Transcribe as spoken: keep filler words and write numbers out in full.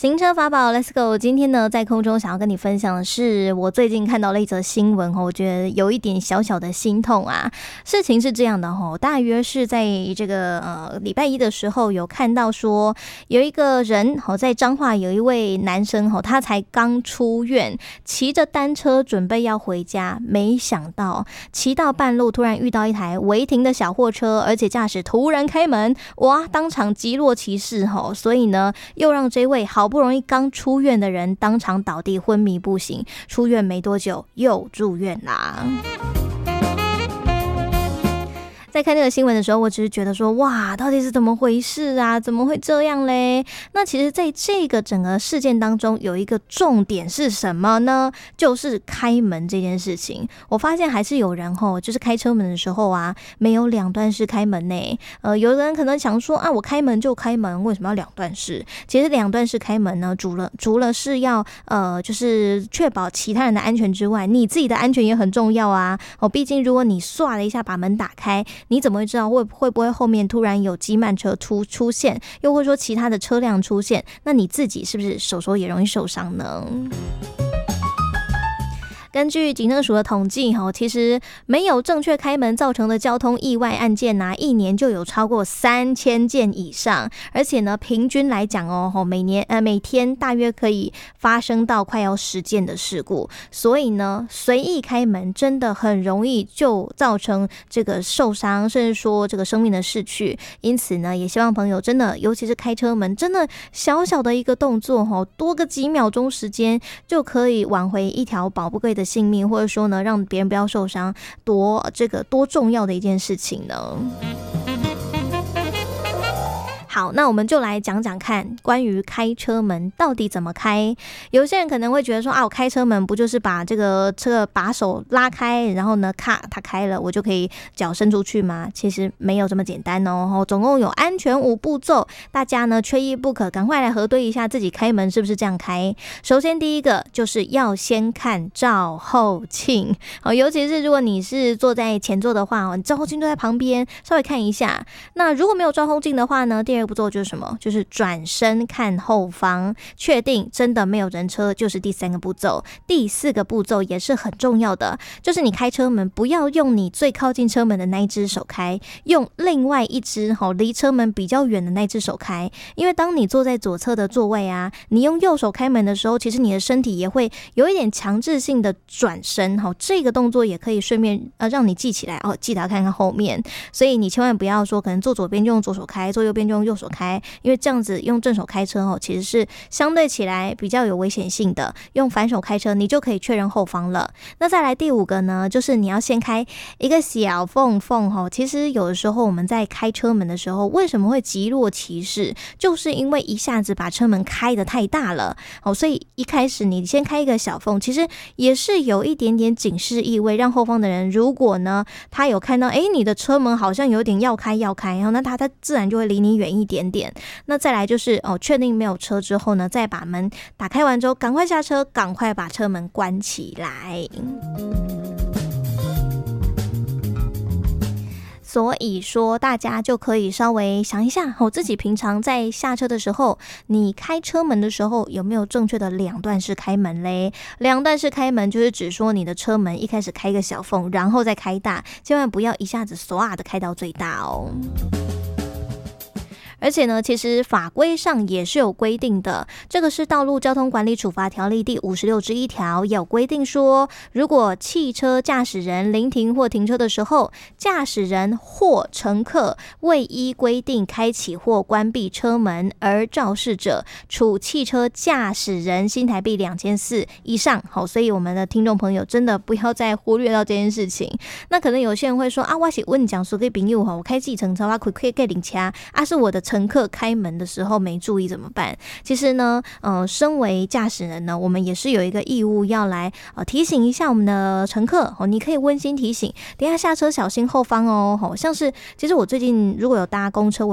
行车法宝 Let's go。 今天呢在空中想要跟你分享的是我最近看到了一则新闻，我觉得有一点小小的心痛啊。事情是这样的，大约是在这个呃礼拜一的时候有看到说有一个人在彰化有一位男生，他才刚出院，骑着单车准备要回家，没想到骑到半路突然遇到一台违停的小货车，而且驾驶突然开门，哇，当场击落骑士，所以呢又让这位好不容易刚出院的人当场倒地昏迷不醒，出院没多久又住院啦。在看这个新闻的时候，我只是觉得说，哇，到底是怎么回事啊？怎么会这样嘞？那其实在这个整个事件当中，有一个重点是什么呢？就是开门这件事情。我发现还是有人吼，就是开车门的时候啊，没有两段式开门呢。呃，有人可能想说啊，我开门就开门，为什么要两段式？其实两段式开门呢，除了除了是要呃，就是确保其他人的安全之外，你自己的安全也很重要啊。哦，毕竟如果你唰了一下把门打开，你怎么会知道会会不会后面突然有机慢车出出现，又或者说其他的车辆出现，那你自己是不是手手也容易受伤呢？根据警政署的统计，其实没有正确开门造成的交通意外案件啊，一年就有超过三千件以上，而且呢，平均来讲哦，每年呃每天大约可以发生到快要十件的事故，所以呢，随意开门真的很容易就造成这个受伤，甚至说这个生命的逝去。因此呢，也希望朋友真的，尤其是开车门，真的小小的一个动作，多个几秒钟时间就可以挽回一条宝不贵的性命，或者说呢，让别人不要受伤，多这个多重要的一件事情呢？好，那我们就来讲讲看，关于开车门到底怎么开。有些人可能会觉得说啊，我开车门不就是把这个车把手拉开，然后呢，咔，它开了，我就可以脚伸出去吗？其实没有这么简单哦。总共有安全五步骤，大家呢缺一不可，赶快来核对一下自己开门是不是这样开。首先第一个就是要先看照后镜，尤其是如果你是坐在前座的话，你照后镜都在旁边，稍微看一下。那如果没有照后镜的话呢，第二个步骤就是什么？就是转身看后方，确定真的没有人车，就是第三个步骤。第四个步骤也是很重要的，就是你开车门不要用你最靠近车门的那一只手开，用另外一只离车门比较远的那只手开。因为当你坐在左侧的座位啊，你用右手开门的时候，其实你的身体也会有一点强制性的转身，这个动作也可以顺便呃让你记起来哦，记得要看看后面。所以你千万不要说可能坐左边就用左手开，坐右边就用右手开，因为这样子用正手开车哦，其实是相对起来比较有危险性的。用反手开车，你就可以确认后方了。那再来第五个呢，就是你要先开一个小缝缝哦。其实有的时候我们在开车门的时候，为什么会击落骑士，就是因为一下子把车门开得太大了哦。所以一开始你先开一个小缝，其实也是有一点点警示意味，让后方的人如果呢他有看到哎你的车门好像有点要开要开，然后那他他自然就会离你远一点点。那再来就是哦，确定没有车之后呢，再把门打开完之后，赶快下车，赶快把车门关起来。所以说大家就可以稍微想一下，我自己平常在下车的时候，你开车门的时候有没有正确的两段式开门嘞？两段式开门就是指说你的车门一开始开一个小缝，然后再开大，千万不要一下子唰的开到最大哦。而且呢，其实法规上也是有规定的，这个是《道路交通管理处罚条例》第五十六之一条，也有规定说，如果汽车驾驶人临停或停车的时候，驾驶人或乘客未依规定开启或关闭车门而肇事者，处汽车驾驶人新台币两千四以上。好，所以我们的听众朋友真的不要再忽略到这件事情。那可能有些人会说啊，我是问讲说给朋友我开计程车，我可以可以领车啊，是我的乘客开门的时候没注意怎么办？其实呢，呃，身为驾驶人呢，我们也是有一个义务要来呃提醒一下我们的乘客哦，你可以温馨提醒，等一下下车小心后方哦。像是其实我最近如果有搭公车，我